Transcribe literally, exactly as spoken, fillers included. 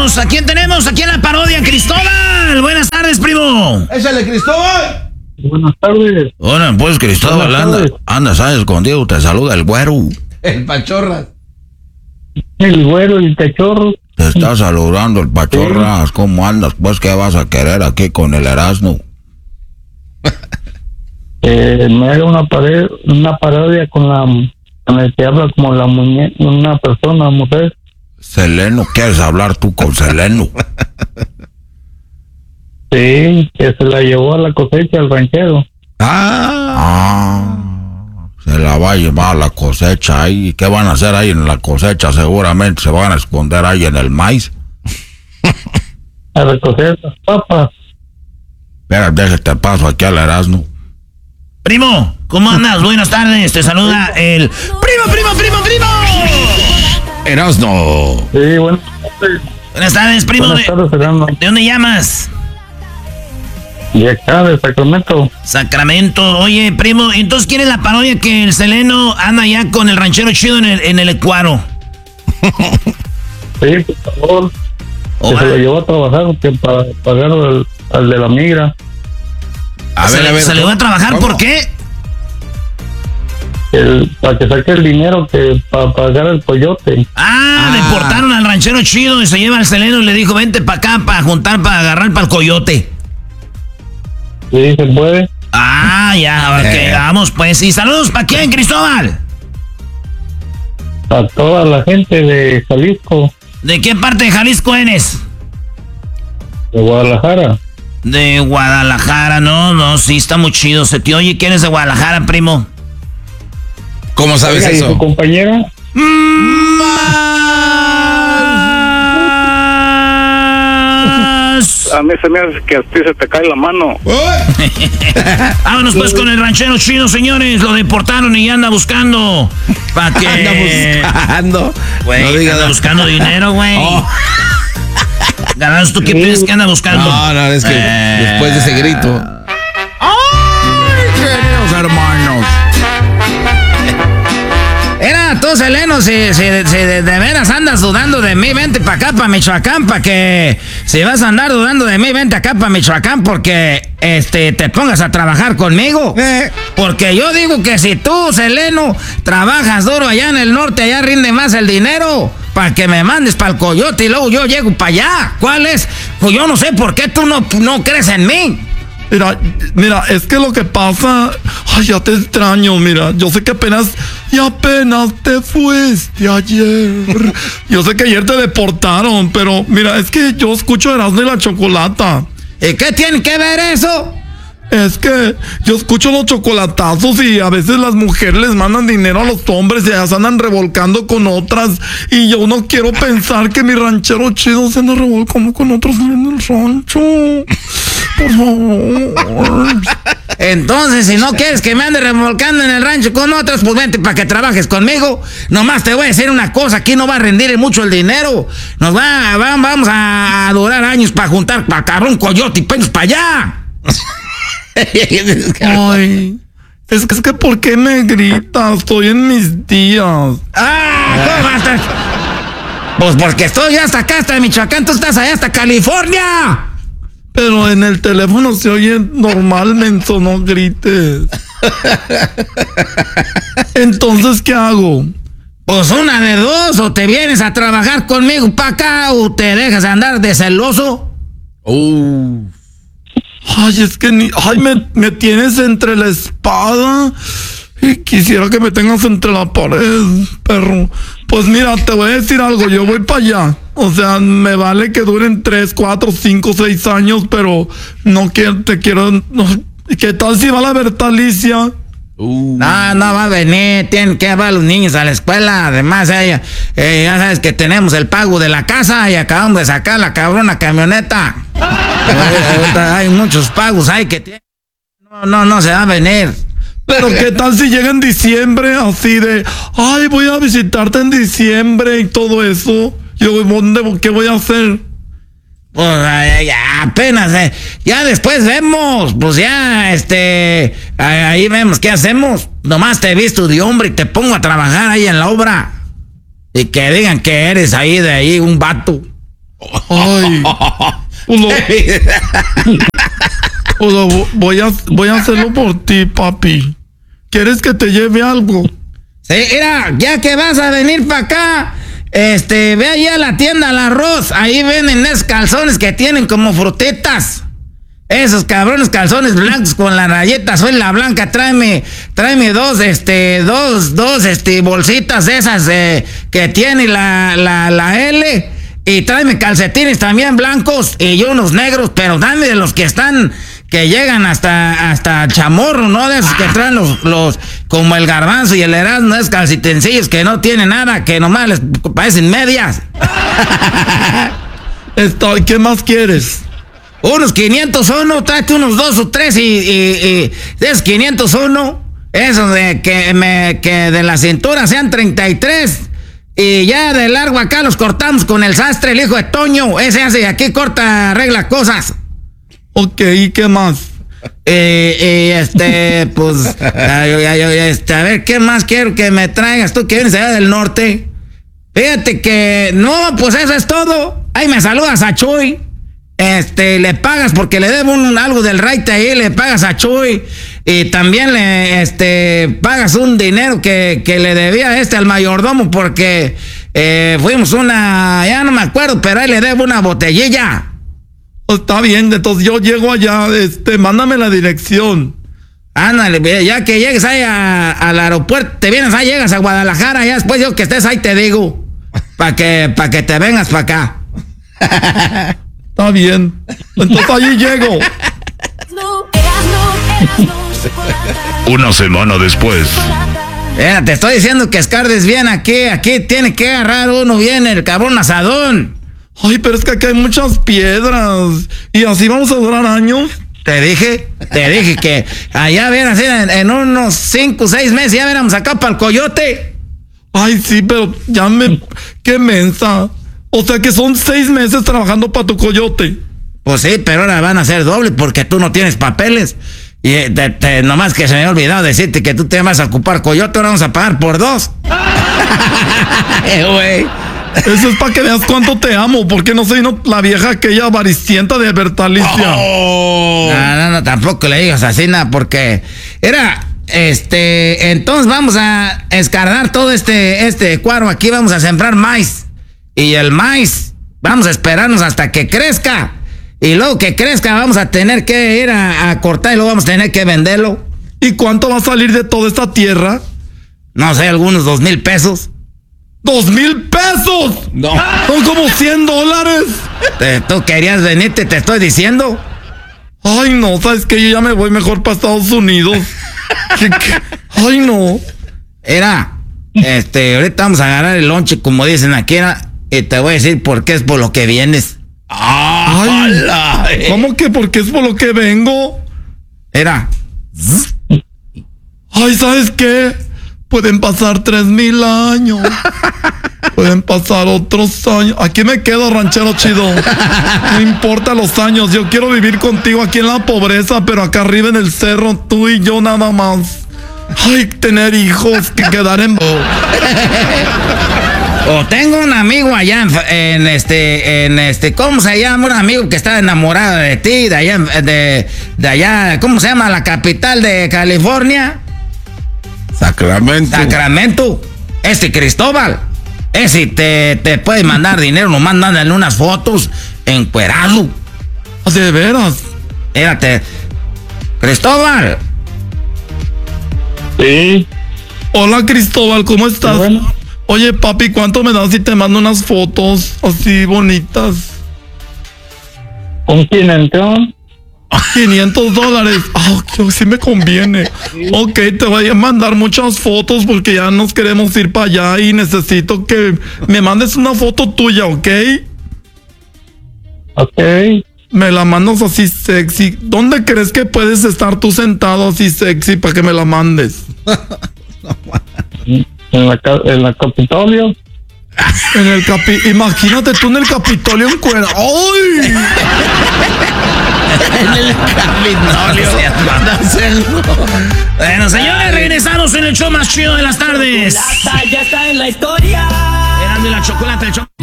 tenemos? ¿A quién tenemos? Aquí en la parodia, Cristóbal. Buenas tardes, primo. ¡Échale, Cristóbal! Buenas tardes. Hola, pues, Cristóbal, anda, anda, ¿sabes? Escondido, te saluda el güero. El Pachorras. El güero, el cachorro. Te está saludando el Pachorras. ¿Cómo andas? Pues, ¿qué vas a querer aquí con el Erasmo? Eh, me haga una pared, una parodia con la, con el que habla como la muñeca, una persona, mujer. Seleno, ¿quieres hablar tú con Seleno? Sí, que se la llevó a la cosecha al ranchero. Ah, ah, se la va a llevar a la cosecha ahí. ¿Qué van a hacer ahí en la cosecha? Seguramente se van a esconder ahí en el maíz. A recoger las papas. Espera, déjate paso aquí al Erasmo. Primo, ¿cómo andas? Buenas tardes, te saluda el... ¡Primo, primo, primo, primo! Erasmo. Sí, buenas tardes. Buenas tardes, primo. Buenas tardes, Fernando. ¿De dónde llamas? Y acá, de Sacramento. Sacramento. Oye, primo, entonces ¿quién es la parodia que el Seleno anda ya con el ranchero chido en el, en el Ecuaro? Sí, por favor. Oh, que se lo llevó a trabajar que para pagar al, al de la migra. A ¿Se, ver, a ver. ¿Se le va a trabajar? ¿Cómo? ¿Por qué? El, para que saque el dinero que para pagar el coyote. Ah, Ah. deportaron al ranchero chido y se lleva al Seleno y le dijo, vente para acá para juntar, para agarrar para el coyote. Sí, se puede. Ah, ya, ok, Eh. vamos pues. ¿Y saludos para quién, Cristóbal? A toda la gente de Jalisco, ¿De qué parte de Jalisco eres? de Guadalajara. De Guadalajara, no, no, sí, está muy chido. Se te oye que eres de Guadalajara, primo. ¿Cómo sabes Oiga, ¿y su eso? compañera? Más. A mí se me hace que a ti se te cae la mano. Vámonos pues con el ranchero chido, señores. Lo deportaron y ya anda buscando. ¿Para qué? Anda buscando. Güey, No digas- anda buscando dinero, güey. Oh. Ganados, ¿tú qué piensas que anda buscando? No, no, es que Eh. después de ese grito. ¡Ay, queridos hermanos! Era, tú, Seleno, si, si, si de, de veras andas dudando de mí, vente para acá, para Michoacán, para que si vas a andar dudando de mí, vente acá para Michoacán, porque este te pongas a trabajar conmigo. Eh. Porque yo digo que si tú, Seleno, trabajas duro allá en el norte, allá rinde más el dinero, para que me mandes para el coyote y luego yo llego para allá. ¿Cuál es? Pues yo no sé por qué tú no, no crees en mí. Mira, mira, es que lo que pasa, ay, ya te extraño, mira, yo sé que apenas, y apenas te fuiste ayer. Yo sé que ayer te deportaron, pero mira, es que yo escucho Erasmo y la Chocolata. ¿Y qué tiene que ver eso? Es que yo escucho los chocolatazos y a veces las mujeres les mandan dinero a los hombres y ya se andan revolcando con otras. Y yo no quiero pensar que mi ranchero chido se anda revolcando con otros en el rancho. Por favor. Entonces, si no quieres que me ande remolcando en el rancho con otros, pues vente para que trabajes conmigo. Nomás te voy a decir una cosa, aquí no va a rendir mucho el dinero. Nos va, va- vamos a durar años para juntar para cabrón coyote y pelos para allá. Ay, es que, es que ¿por qué me gritas? Estoy en mis días. Ah, ¿cómo estás? Pues porque estoy hasta acá, hasta Michoacán, tú estás allá hasta California. Pero en el teléfono se oye normal, menso, no grites. Entonces, ¿qué hago? Pues una de dos, o te vienes a trabajar conmigo para acá, o te dejas andar de celoso. Uh. Ay, es que ni... Ay, me, me tienes entre la espada y quisiera que me tengas entre la pared, perro. Pues mira, te voy a decir algo, yo voy para allá. O sea, me vale que duren tres, cuatro, cinco, seis años, pero no quiero, te quiero... No, ¿qué tal si va la Bertalicia? Uh. No, no va a venir, tienen que llevar a los niños a la escuela. Además, ella, eh, ya sabes que tenemos el pago de la casa y acabamos de sacar la cabrona camioneta. Ahorita hay muchos pagos, hay que tienen. No, no, no se va a venir. Pero qué tal si llega en diciembre así de, ay, voy a visitarte en diciembre y todo eso. Yo, ¿dónde, qué voy a hacer? Pues eh, ya apenas, eh, ya después vemos, pues ya, este, ahí vemos qué hacemos. Nomás te he visto de hombre y te pongo a trabajar ahí en la obra. Y que digan que eres ahí de ahí un vato. Ay. Pues lo, pues lo voy, a, voy a hacerlo por ti, papi. ¿Quieres que te lleve algo? Sí, mira, ya que vas a venir para acá, este, ve allá a la tienda al arroz. Ahí venden esos calzones que tienen como frutitas. Esos cabrones calzones blancos con la rayeta azul y la blanca. Tráeme, tráeme dos, este, dos, dos, este, bolsitas esas eh, que tiene la, la, la L. Y tráeme calcetines también blancos y unos negros, pero dame de los que están, que llegan hasta, hasta chamorro, ¿no? De esos que traen los, los, como el garbanzo y el Erasmo, esos calcetincillos que no tienen nada, que nomás les parecen medias. Estoy, ¿qué más quieres? Unos quinientos uno, tráete unos dos o tres y, y, y de esos quinientos uno, esos de que me, que de la cintura sean treinta y tres. Y ya de largo acá los cortamos con el sastre, el hijo de Toño. Ese hace aquí, corta, arregla cosas. Ok, ¿y qué más? Eh, eh, este, pues, ay, ay, ay, este, a ver, ¿qué más quiero que me traigas tú que vienes allá del norte? Fíjate que, no, pues eso es todo. Ahí me saludas a Chuy. Este, le pagas porque le debo un, algo del raite ahí, le pagas a Chuy. Y también le, este, pagas un dinero que, que le debía este al mayordomo porque eh, fuimos una, ya no me acuerdo, pero ahí le debo una botellilla. Está bien, entonces yo llego allá, este, mándame la dirección. Ándale, ya que llegues ahí a, al aeropuerto, te vienes ahí, llegas a Guadalajara, ya después yo que estés ahí te digo, para que, para que te vengas para acá. Está bien, entonces allí llego. Una semana después. Mira, te estoy diciendo que escardes bien aquí, aquí tiene que agarrar uno bien el cabrón asadón. Ay, pero es que aquí hay muchas piedras. ¿Y así vamos a durar años? Te dije, te dije que allá verás en, en unos cinco o seis meses ya veremos acá para el coyote. Ay, sí, pero ya me... ¡Qué mensa! O sea que son seis meses trabajando para tu coyote. Pues sí, pero ahora van a ser doble porque tú no tienes papeles. Y te, te, nomás que se me ha olvidado decirte que tú te vas a ocupar coyote, ahora vamos a pagar por dos. eh, güey. Eso es para que veas cuánto te amo, porque no soy no, la vieja aquella avaricienta de Bertalicia. Oh. No, no, no, tampoco le digas así, nada, porque era, este, entonces vamos a escardar todo este, este cuadro aquí, vamos a sembrar maíz. Y el maíz, vamos a esperarnos hasta que crezca. Y luego que crezca vamos a tener que ir a, a cortar y luego vamos a tener que venderlo. ¿Y cuánto va a salir de toda esta tierra? No sé, algunos dos mil pesos. ¡Dos mil pesos! No. Son como cien dólares. Te, tú querías venirte, te estoy diciendo. Ay, no, ¿sabes qué? Yo ya me voy mejor para Estados Unidos. ¿Qué, qué? Ay, no. Era, este, ahorita vamos a agarrar el lonche, como dicen aquí, era, y te voy a decir por qué es por lo que vienes. Ay, ¿cómo que por qué es por lo que vengo? Era. Ay, ¿sabes qué? Pueden pasar tres mil años. Pueden pasar otros años. Aquí me quedo, ranchero chido. No importa los años. Yo quiero vivir contigo aquí en la pobreza, pero acá arriba en el cerro, tú y yo nada más. Ay, tener hijos, que quedar en... O tengo un amigo allá en, en este, en este, ¿cómo se llama? Un amigo que está enamorado de ti, de allá, de, de allá, ¿cómo se llama? La capital de California. Sacramento. Sacramento. Este Cristóbal. Ese te, te puede mandar dinero, nomás mándale unas fotos encuerado. ¿De veras? Espérate. Cristóbal. Sí. Hola, Cristóbal, ¿cómo estás? Bueno. Oye, papi, ¿cuánto me das si te mando unas fotos así bonitas? ¿Con quién entró? quinientos dólares. Ah, oh, sí me conviene. Ok, te voy a mandar muchas fotos porque ya nos queremos ir para allá y necesito que me mandes una foto tuya, ¿ok? Ok. Me la mandas así sexy. ¿Dónde crees que puedes estar tú sentado así sexy para que me la mandes? En la, en la Capitolio. En el capi... Imagínate tú en el Capitolio en cuero. ¡Ay! En el Capitolio. Bueno, señores, regresamos en el show más chido de las tardes. Ya está en la historia. Erasmo y la Chocolata, el show.